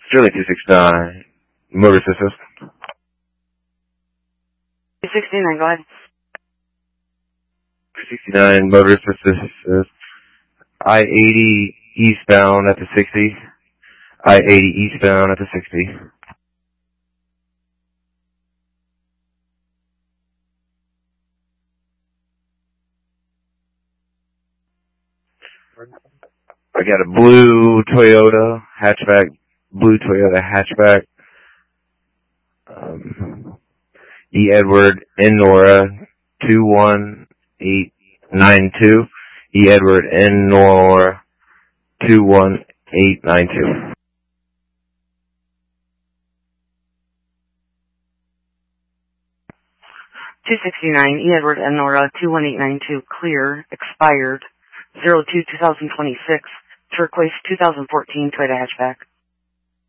Sterling 269, motor assist. 269, go ahead. 269, motor assist. I-80 eastbound at the 60. I-80 eastbound at the 60. I got a blue Toyota hatchback, E. Edward N. Nora 21892. E. Edward N. Nora 21892. 269, E. Edward N. Nora 21892, clear, expired, 02-2026, turquoise 2014 Toyota hatchback.